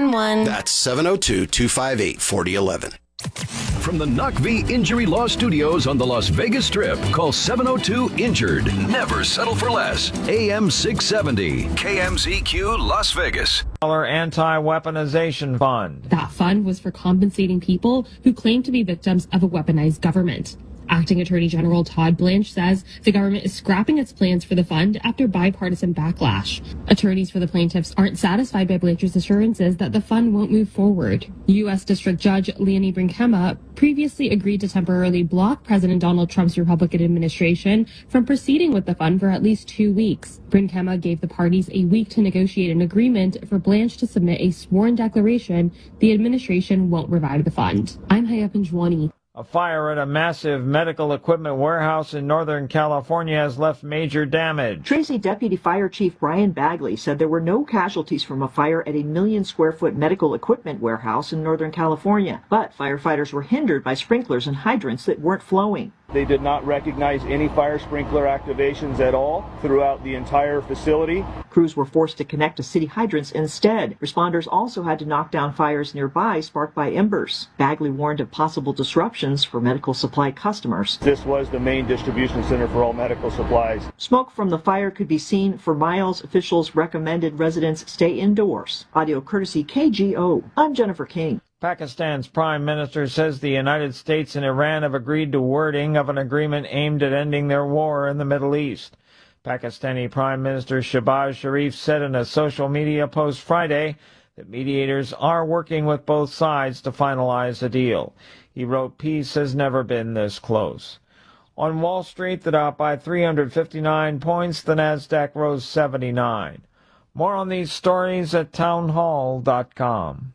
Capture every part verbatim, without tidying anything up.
one one. That's seven oh two, two five eight, four oh one one. From the N U C V Injury Law Studios on the Las Vegas Strip, call seven oh two injured. Never settle for less. A M six seventy, K M Z Q, Las Vegas. Anti-weaponization fund. That fund was for compensating people who claim to be victims of a weaponized government. Acting Attorney General Todd Blanche says the government is scrapping its plans for the fund after bipartisan backlash. Attorneys for the plaintiffs aren't satisfied by Blanche's assurances that the fund won't move forward. U S District Judge Leonie Brinkema previously agreed to temporarily block President Donald Trump's Republican administration from proceeding with the fund for at least two weeks. Brinkema gave the parties a week to negotiate an agreement for Blanche to submit a sworn declaration the administration won't revive the fund. I'm Hayat Pinjwani. A fire at a massive medical equipment warehouse in Northern California has left major damage. Tracy Deputy Fire Chief Brian Bagley said there were no casualties from a fire at a million square foot medical equipment warehouse in Northern California, but firefighters were hindered by sprinklers and hydrants that weren't flowing. They did not recognize any fire sprinkler activations at all throughout the entire facility. Crews were forced to connect to city hydrants instead. Responders also had to knock down fires nearby sparked by embers. Bagley warned of possible disruptions for medical supply customers. This was the main distribution center for all medical supplies. Smoke from the fire could be seen for miles. Officials recommended residents stay indoors. Audio courtesy K G O. I'm Jennifer King. Pakistan's prime minister says the United States and Iran have agreed to wording of an agreement aimed at ending their war in the Middle East. Pakistani Prime Minister Shehbaz Sharif said in a social media post Friday that mediators are working with both sides to finalize a deal. He wrote, "Peace has never been this close." On Wall Street, the Dow by three hundred fifty-nine points, the Nasdaq rose seventy-nine. More on these stories at townhall dot com.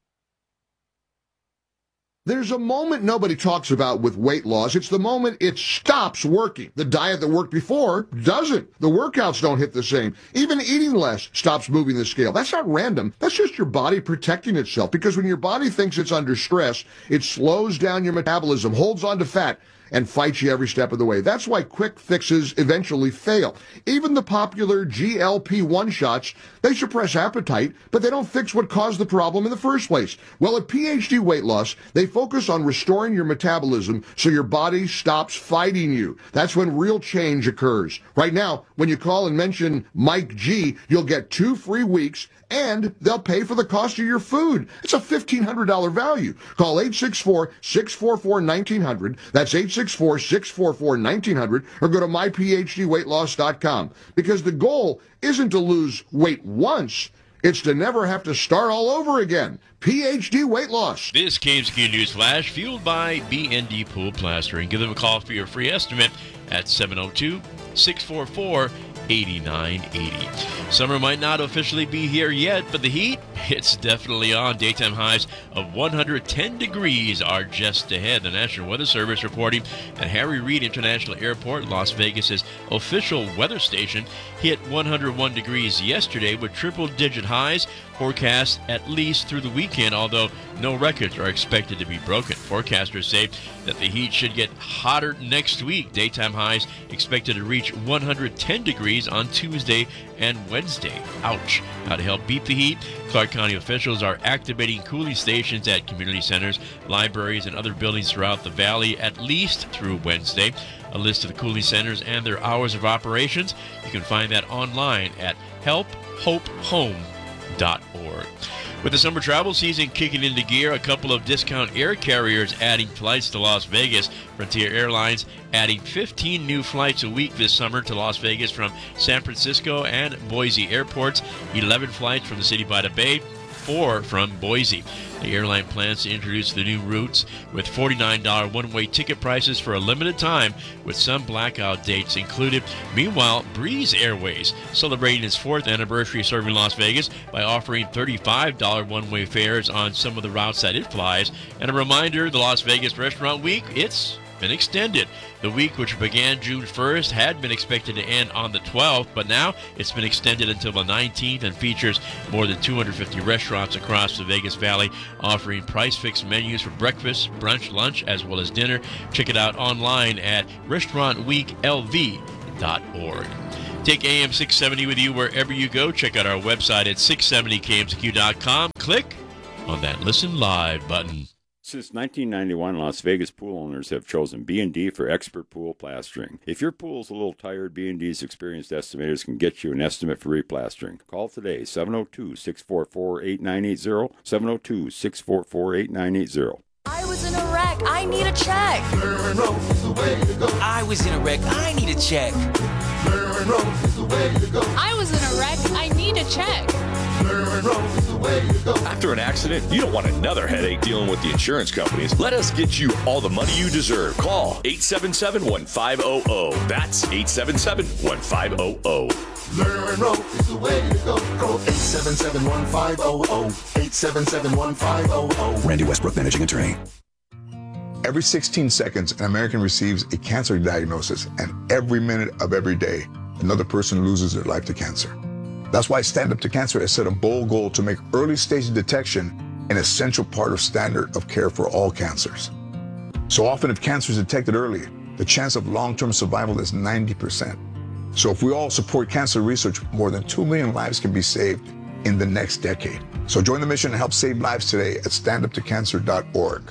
There's a moment nobody talks about with weight loss. It's the moment it stops working. The diet that worked before doesn't. The workouts don't hit the same. Even eating less stops moving the scale. That's not random. That's just your body protecting itself. Because when your body thinks it's under stress, it slows down your metabolism, holds on to fat, and fights you every step of the way. That's why quick fixes eventually fail. Even the popular G L P one shots, they suppress appetite, but they don't fix what caused the problem in the first place. Well, at P H D Weight Loss, they focus on restoring your metabolism so your body stops fighting you. That's when real change occurs. Right now, when you call and mention Mike G, you'll get two free weeks and they'll pay for the cost of your food. It's a fifteen hundred dollars value. Call eight six four, six four four, one nine zero zero. That's eight six four, six four four, one nine zero zero, or go to my p h d weight loss dot com. Because the goal isn't to lose weight once, it's to never have to start all over again. P H D Weight Loss. This K M Z Q News Flash, fueled by B N D Pool Plastering. Give them a call for your free estimate at seven oh two, six four four, eight nine eight oh. Summer might not officially be here yet, but the heat, it's definitely on. Daytime highs of one hundred ten degrees are just ahead. The National Weather Service reporting that Harry Reid International Airport, Las Vegas's official weather station, hit one hundred one degrees yesterday with triple-digit highs forecast at least through the weekend, although no records are expected to be broken. Forecasters say that the heat should get hotter next week. Daytime highs expected to reach one hundred ten degrees on Tuesday and Wednesday. Ouch. How to help beat the heat? Clark County officials are activating cooling stations at community centers, libraries, and other buildings throughout the valley at least through Wednesday. A list of the cooling centers and their hours of operations, you can find that online at help hope home dot org. With the summer travel season kicking into gear, a couple of discount air carriers adding flights to Las Vegas. Frontier Airlines adding fifteen new flights a week this summer to Las Vegas from San Francisco and Boise airports, eleven flights from the city by the Bay, four from Boise. The airline plans to introduce the new routes with forty-nine dollars one-way ticket prices for a limited time, with some blackout dates included. Meanwhile, Breeze Airways celebrating its fourth anniversary serving Las Vegas by offering thirty-five dollars one-way fares on some of the routes that it flies. And a reminder, the Las Vegas Restaurant Week, it's been extended. The week, which began June first, had been expected to end on the twelfth, but now it's been extended until the nineteenth and features more than two hundred fifty restaurants across the Vegas Valley offering price-fixed menus for breakfast, brunch, lunch, as well as dinner. Check it out online at restaurant week l v dot org. Take A M six seventy with you wherever you go. Check out our website at six seventy k m z q dot com. click on that Listen Live button. Since nineteen ninety-one, Las Vegas pool owners have chosen B and D for expert pool plastering. If your pool's a little tired, B and D's experienced estimators can get you an estimate for replastering. Call today, seven oh two, six four four, eight nine eight zero, seven oh two, six four four, eight nine eight zero. I was in a wreck. I need a check. Marin Road is the way to go. I was in a wreck. I need a check. Marin Road is the way to go. I was in a wreck. I need a check. Marin Road is the way to go. After an accident, you don't want another headache dealing with the insurance companies. Let us get you all the money you deserve. Call eight seven seven, one five zero zero. That's eight seven seven, one five zero zero. Marin Road is the way to go. Call eight seven seven, one five zero zero. eight seven seven, one five zero zero. Randy Westbrook, managing attorney. Every sixteen seconds, an American receives a cancer diagnosis, and every minute of every day, another person loses their life to cancer. That's why Stand Up to Cancer has set a bold goal to make early stage detection an essential part of standard of care for all cancers. So often, if cancer is detected early, the chance of long-term survival is ninety percent. So if we all support cancer research, more than two million lives can be saved in the next decade. So join the mission and help save lives today at stand up to cancer dot org.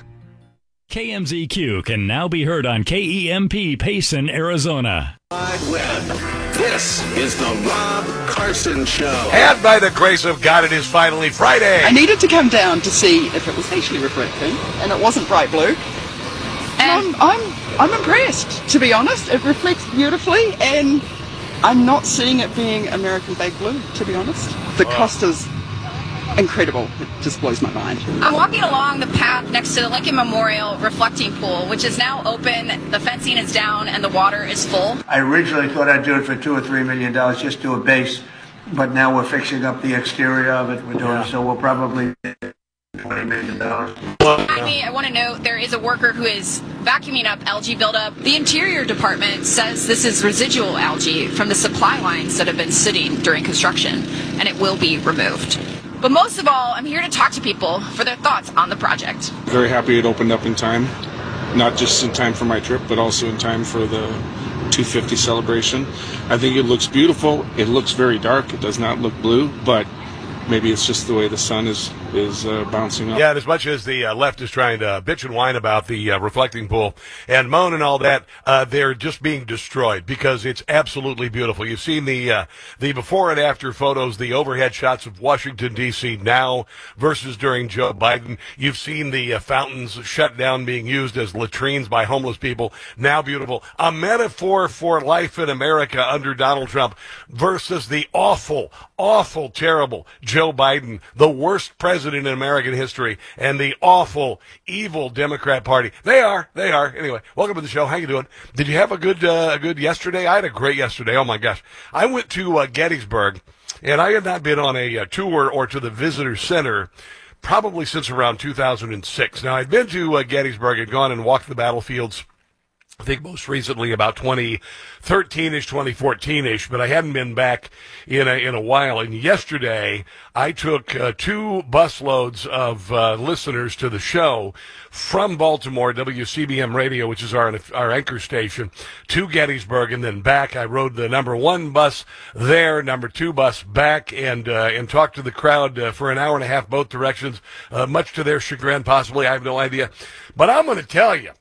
K M Z Q can now be heard on K E M P Payson, Arizona. Web. This is the Rob Carson Show. And by the grace of God, it is finally Friday. I needed to come down to see if it was actually reflecting, and it wasn't bright blue. And I'm, I'm, I'm impressed, to be honest. It reflects beautifully, and I'm not seeing it being American baked blue, to be honest. The oh. cost is incredible. It just blows my mind. I'm walking along the path next to the Lincoln Memorial reflecting pool, which is now open. The fencing is down and the water is full. I originally thought I'd do it for two or three million dollars, just do a base, but now we're fixing up the exterior of it. We're doing yeah. so we'll probably twenty million dollars. Behind me, I want to note there is a worker who is vacuuming up algae buildup. The Interior Department says this is residual algae from the supply lines that have been sitting during construction, and it will be removed. But most of all, I'm here to talk to people for their thoughts on the project. Very happy it opened up in time, not just in time for my trip, but also in time for the two fifty celebration. I think it looks beautiful. It looks very dark. It does not look blue, but maybe it's just the way the sun is is uh, bouncing up. Yeah, and as much as the uh, left is trying to bitch and whine about the uh, reflecting pool and moan and all that, uh, they're just being destroyed because it's absolutely beautiful. You've seen the uh, the before and after photos, the overhead shots of Washington, D C now versus during Joe Biden. You've seen the uh, fountains shut down being used as latrines by homeless people, now beautiful. A metaphor for life in America under Donald Trump versus the awful, awful, terrible Joe Biden, the worst president in American history, and the awful, evil Democrat Party. They are, they are. Anyway, welcome to the show. How you doing? Did you have a good, uh, a good yesterday? I had a great yesterday. Oh my gosh. I went to uh, Gettysburg, and I had not been on a, a tour or to the visitor center probably since around two thousand six. Now, I'd been to uh, Gettysburg and gone and walked the battlefields, I think most recently about twenty thirteen-ish, twenty fourteen-ish, but I hadn't been back in a, in a while. And yesterday, I took uh, two busloads of uh, listeners to the show from Baltimore, W C B M Radio, which is our our anchor station, to Gettysburg, and then back. I rode the number one bus there, number two bus back, and uh, and talked to the crowd uh, for an hour and a half both directions, uh, much to their chagrin, possibly. I have no idea. But I'm going to tell you,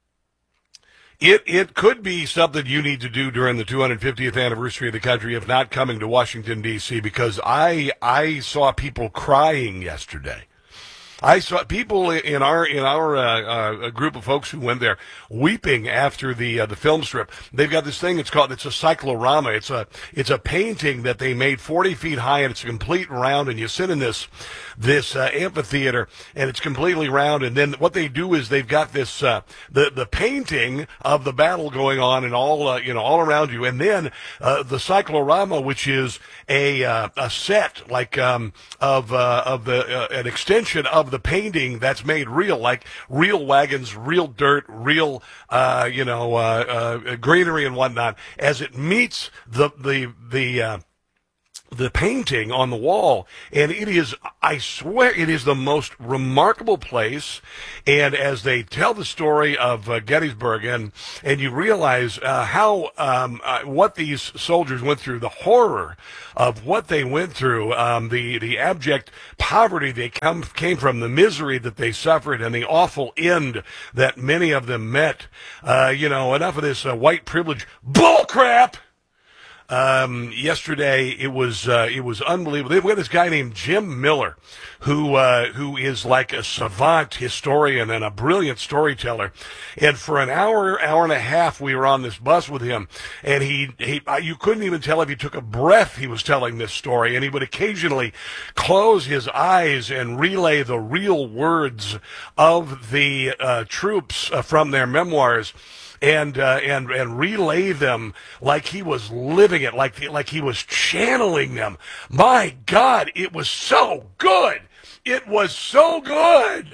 It it could be something you need to do during the two hundred fiftieth anniversary of the country, if not coming to Washington, D C, because I I saw people crying yesterday. I saw people in our in our uh, uh, group of folks who went there weeping after the uh, the film strip. They've got this thing. It's called it's a cyclorama. It's a it's a painting that they made forty feet high, and it's a complete round. And you sit in this this uh, amphitheater, and it's completely round. And then what they do is they've got this uh, the the painting of the battle going on, and all uh, you know all around you. And then uh, the cyclorama, which is a uh, a set like um, of uh, of the uh, an extension of the painting that's made real, like real wagons, real dirt, real, uh, you know, uh, uh, greenery and whatnot, as it meets the, the, the, uh, the painting on the wall, and it is, I swear, it is the most remarkable place. And as they tell the story of uh, Gettysburg, and and you realize uh, how um, uh, what these soldiers went through, the horror of what they went through, um, the the abject poverty they come, came from, the misery that they suffered, and the awful end that many of them met. Uh, you know, enough of this uh, white privilege bullcrap. Um, yesterday it was uh, it was unbelievable. We had this guy named Jim Miller, who uh, who is like a savant historian and a brilliant storyteller. And for an hour, hour and a half, we were on this bus with him, and he he you couldn't even tell if he took a breath. He was telling this story, and he would occasionally close his eyes and relay the real words of the uh, troops uh, from their memoirs. And uh, and and relay them like he was living it, like like he was channeling them. My God, it was so good. It was so good.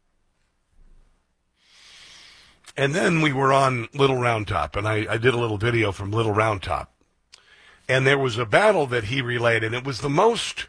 And then we were on Little Round Top, and I, I did a little video from Little Round Top. And there was a battle that he relayed, and it was the most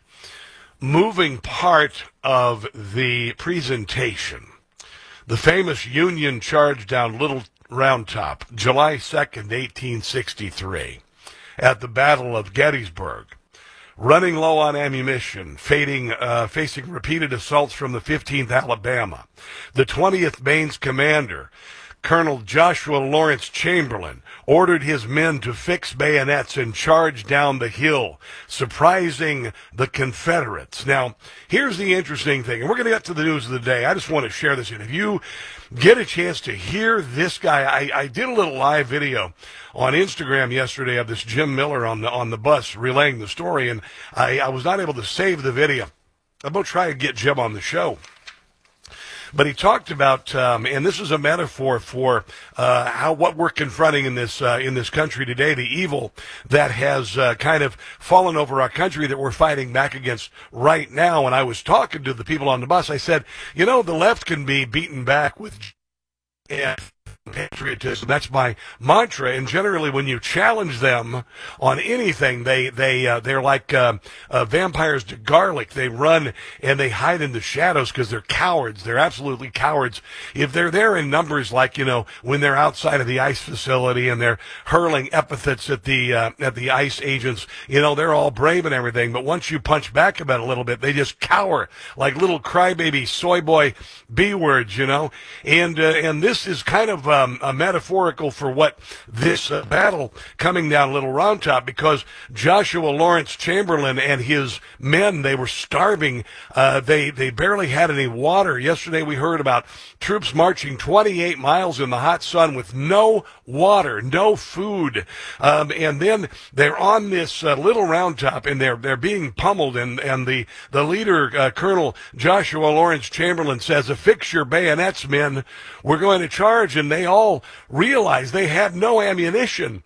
moving part of the presentation. The famous Union charge down Little Round Top, July second, eighteen sixty-three, at the Battle of Gettysburg. Running low on ammunition, facing, uh, facing repeated assaults from the fifteenth Alabama, the twentieth Maine's commander, Colonel Joshua Lawrence Chamberlain, ordered his men to fix bayonets and charge down the hill, surprising the Confederates. Now, here's the interesting thing, and we're going to get to the news of the day. I just want to share this. And if you get a chance to hear this guy, I, I did a little live video on Instagram yesterday of this Jim Miller on the on the bus relaying the story, and I, I was not able to save the video. I'm going to try and get Jim on the show. But he talked about, um, and this is a metaphor for uh, how what we're confronting in this uh, in this country today, the evil that has uh, kind of fallen over our country that we're fighting back against right now. And I was talking to the people on the bus. I said, you know, the left can be beaten back with and patriotism. That's my mantra. And generally, when you challenge them on anything, they they uh, they're like uh, uh, vampires to garlic. They run and they hide in the shadows because they're cowards. They're absolutely cowards. If they're there in numbers, like you know, when they're outside of the ICE facility and they're hurling epithets at the uh, at the ICE agents, you know, they're all brave and everything. But once you punch back about a little bit, they just cower like little crybaby soy boy B words, you know. And uh, and this is kind of uh, Um, a metaphorical for what this uh, battle coming down Little Round Top, because Joshua Lawrence Chamberlain and his men, they were starving. Uh, they they barely had any water. Yesterday we heard about troops marching twenty-eight miles in the hot sun with no water, no food, um, and then they're on this uh, Little Round Top and they're they're being pummeled. And and the the leader, uh, Colonel Joshua Lawrence Chamberlain, says, "Affix your bayonets, men. We're going to charge." And they all realized they had no ammunition.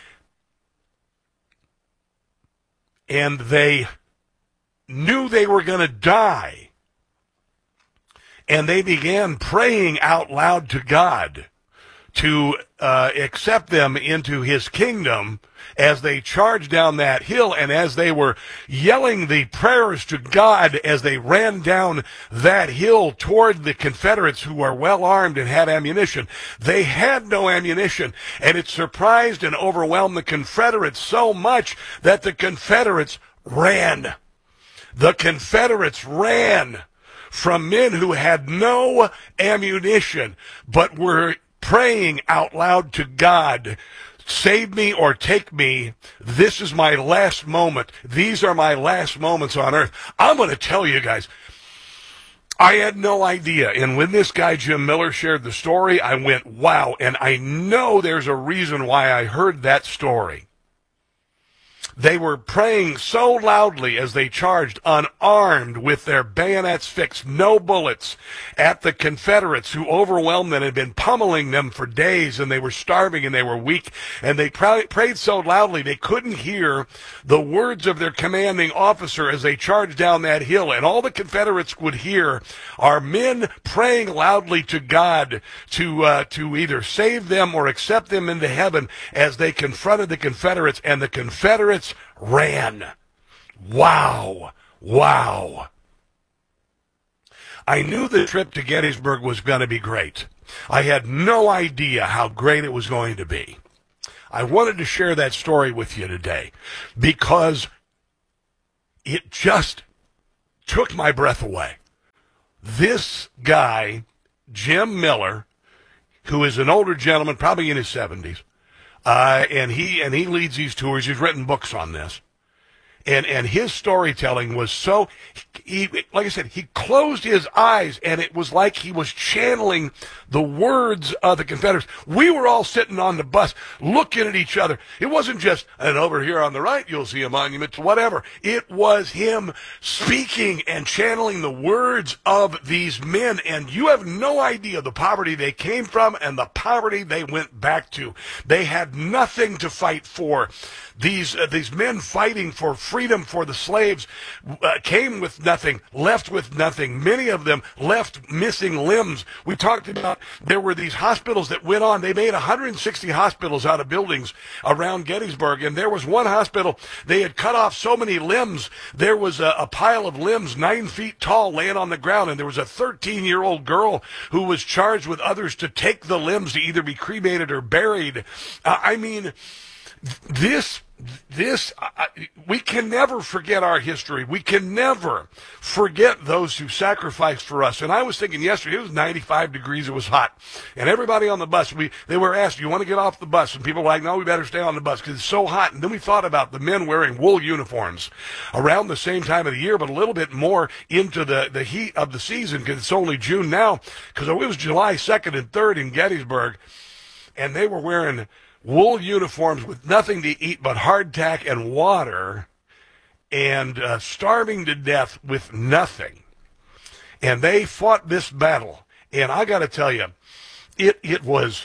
And they knew they were going to die. And they began praying out loud to God to uh, accept them into his kingdom as they charged down that hill. And as they were yelling the prayers to God as they ran down that hill toward the Confederates, who were well armed and had ammunition, they had no ammunition. And it surprised and overwhelmed the Confederates so much that the Confederates ran. The Confederates ran from men who had no ammunition but were praying out loud to God, "Save me or take me. This is my last moment. These are my last moments on earth." I'm going to tell you guys, I had no idea. And when this guy Jim Miller shared the story, I went, wow. And I know there's a reason why I heard that story. They were praying so loudly as they charged, unarmed, with their bayonets fixed, no bullets, at the Confederates, who overwhelmed them and had been pummeling them for days, and they were starving and they were weak. And they pray- prayed so loudly they couldn't hear the words of their commanding officer as they charged down that hill. And all the Confederates would hear are men praying loudly to God to uh, to either save them or accept them into heaven as they confronted the Confederates. And the Confederates ran. Wow. Wow. I knew the trip to Gettysburg was going to be great. I had no idea how great it was going to be. I wanted to share that story with you today because it just took my breath away. This guy, Jim Miller, who is an older gentleman, probably in his seventies, uh, and he and he leads these tours. He's written books on this. And and his storytelling was so, he, like I said, he closed his eyes, and it was like he was channeling the words of the Confederates. We were all sitting on the bus looking at each other. It wasn't just, and over here on the right, you'll see a monument to whatever. It was him speaking and channeling the words of these men, and you have no idea the poverty they came from and the poverty they went back to. They had nothing to fight for. These uh, these men fighting for freedom for the slaves uh, came with nothing, left with nothing. Many of them left missing limbs. We talked about there were these hospitals that went on. They made one hundred sixty hospitals out of buildings around Gettysburg, and there was one hospital, they had cut off so many limbs. There was a, a pile of limbs nine feet tall laying on the ground, and there was a thirteen-year-old girl who was charged with others to take the limbs to either be cremated or buried. Uh, I mean... This, this, uh, we can never forget our history. We can never forget those who sacrificed for us. And I was thinking yesterday, it was ninety-five degrees, it was hot. And everybody on the bus, we they were asked, do you want to get off the bus? And people were like, no, we better stay on the bus because it's so hot. And then we thought about the men wearing wool uniforms around the same time of the year, but a little bit more into the, the heat of the season because it's only June now, because it was July second and third in Gettysburg. And they were wearing wool uniforms with nothing to eat but hardtack and water, and uh, starving to death with nothing. And they fought this battle. And I got to tell you, it it was.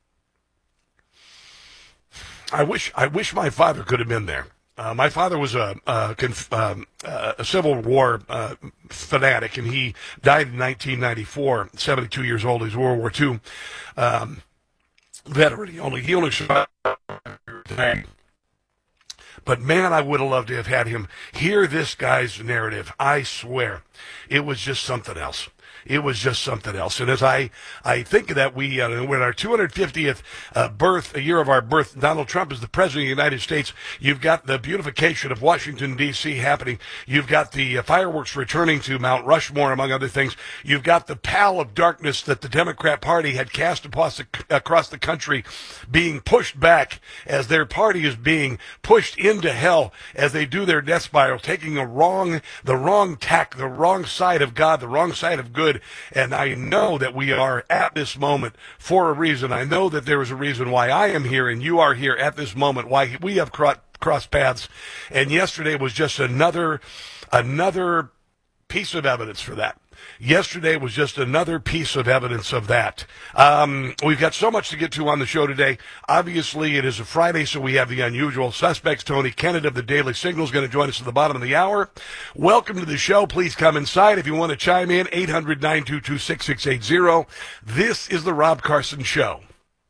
I wish I wish my father could have been there. Uh, my father was a a, conf, um, uh, a Civil War uh, fanatic, and he died in nineteen ninety-four, seventy-two years old. He's World War Two. Um, veteran. He only he only survived today. But man, I would have loved to have had him hear this guy's narrative. I swear, it was just something else. It was just something else. And as I, I think of that, we, uh, we're in our two hundred fiftieth uh, birth, a year of our birth. Donald Trump is the president of the United States. You've got the beautification of Washington, D C happening. You've got the uh, fireworks returning to Mount Rushmore, among other things. You've got the pall of darkness that the Democrat Party had cast across the, across the country being pushed back as their party is being pushed into hell as they do their death spiral, taking a wrong, the wrong tack, the wrong side of God, the wrong side of good. And I know that we are at this moment for a reason. I know that there is a reason why I am here and you are here at this moment, why we have cro- crossed paths. And yesterday was just another, another piece of evidence for that. Yesterday was just another piece of evidence of that. Um, we've got so much to get to on the show today. Obviously, it is a Friday, so we have the unusual suspects. Tony Kennett of the Daily Signal is going to join us at the bottom of the hour. Welcome to the show. Please come inside if you want to chime in. eight hundred, nine two two, six six eight zero. This is the Rob Carson Show.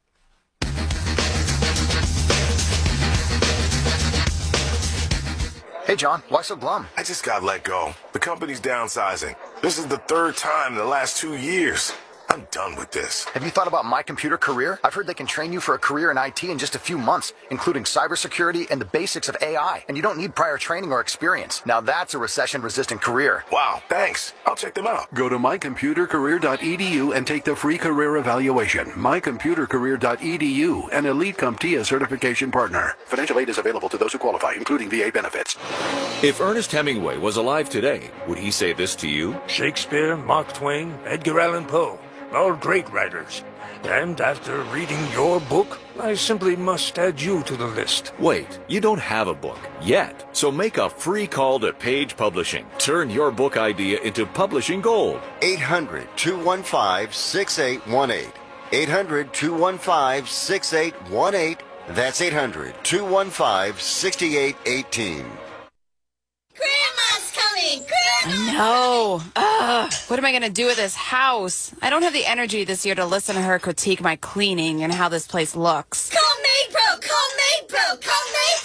Hey, John, why so glum? I just got let go. The company's downsizing. This is the third time in the last two years. I'm done with this. Have you thought about My Computer Career? I've heard they can train you for a career in I T in just a few months, including cybersecurity and the basics of A I. And you don't need prior training or experience. Now that's a recession-resistant career. Wow, thanks. I'll check them out. Go to my computer career dot e d u and take the free career evaluation. my computer career dot e d u, an Elite CompTIA certification partner. Financial aid is available to those who qualify, including V A benefits. If Ernest Hemingway was alive today, would he say this to you? Shakespeare, Mark Twain, Edgar Allan Poe. All great writers. And after reading your book, I simply must add you to the list. Wait, you don't have a book yet. So make a free call to Page Publishing. Turn your book idea into publishing gold. eight hundred, two one five, six eight one eight. eight hundred, two one five, six eight one eight. That's eight hundred, two one five, six eight one eight. Grandma's coming! Grandma! I know. Ugh. What am I going to do with this house? I don't have the energy this year to listen to her critique my cleaning and how this place looks. Call MaidPro! Call MaidPro! Call MaidPro! I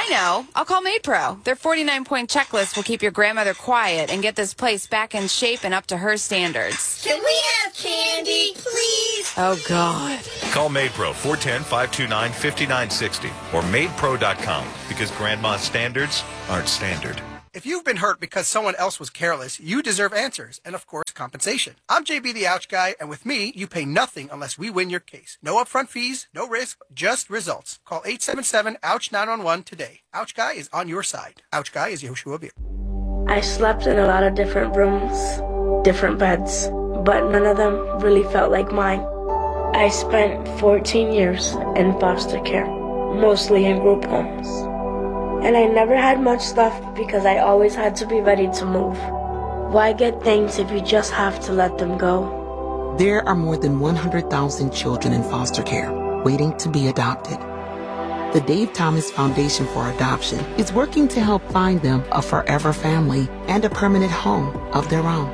I know. I'll call MaidPro. Their forty-nine point checklist will keep your grandmother quiet and get this place back in shape and up to her standards. Can we have candy, please? Oh, God. Call MaidPro, four one zero, five two nine, five nine six zero or maid pro dot com because grandma's standards aren't standard. If you've been hurt because someone else was careless, you deserve answers and, of course, compensation. I'm J B the Ouch Guy, and with me, you pay nothing unless we win your case. No upfront fees, no risk, just results. Call eight seven seven, ouch nine one one today. Ouch Guy is on your side. Ouch Guy is Yoshua Beer. I slept in a lot of different rooms, different beds, but none of them really felt like mine. I spent fourteen years in foster care, mostly in group homes. And I never had much stuff because I always had to be ready to move. Why get things if you just have to let them go? There are more than one hundred thousand children in foster care waiting to be adopted. The Dave Thomas Foundation for Adoption is working to help find them a forever family and a permanent home of their own.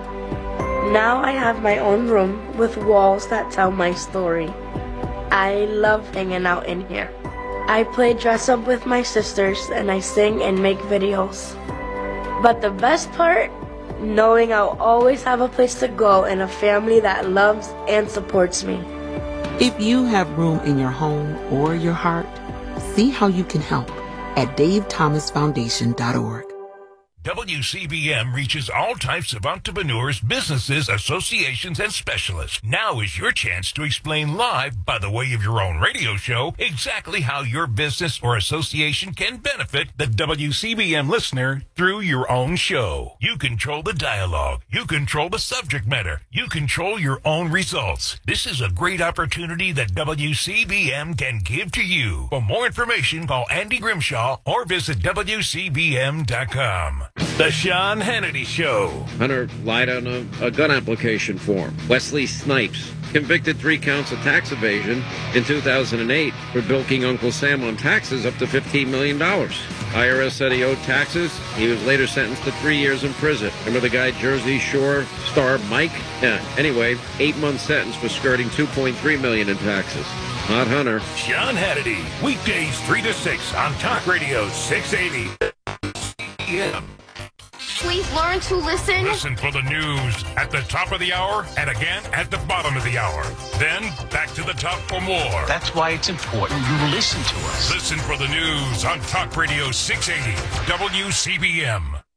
Now I have my own room with walls that tell my story. I love hanging out in here. I play dress up with my sisters and I sing and make videos. But the best part, knowing I'll always have a place to go and a family that loves and supports me. If you have room in your home or your heart, see how you can help at dave thomas foundation dot org. W C B M reaches all types of entrepreneurs, businesses, associations, and specialists. Now is your chance to explain live, by the way of your own radio show, exactly how your business or association can benefit the W C B M listener through your own show. You control the dialogue. You control the subject matter. You control your own results. This is a great opportunity that W C B M can give to you. For more information, call Andy Grimshaw or visit W C B M dot com. The Sean Hannity Show. Hunter lied on a, a gun application form. Wesley Snipes, convicted three counts of tax evasion in two thousand eight for bilking Uncle Sam on taxes up to fifteen million dollars. I R S said he owed taxes. He was later sentenced to three years in prison. Remember the guy Jersey Shore star Mike? Yeah, anyway, eight-month sentence for skirting two point three million dollars in taxes. Not Hunter. Sean Hannity, weekdays three to six on Talk Radio six eighty. Yeah. Please learn to listen. Listen for the news at the top of the hour and again at the bottom of the hour. Then back to the top for more. That's why it's important you listen to us. Listen for the news on Talk Radio six eighty W C B M.